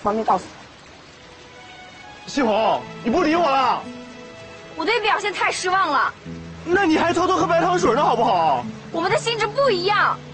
方便告诉你。西红，你不理我了？ 我对表现太失望了。 那你还偷偷喝白糖水呢，好不好？ 我们的性质不一样。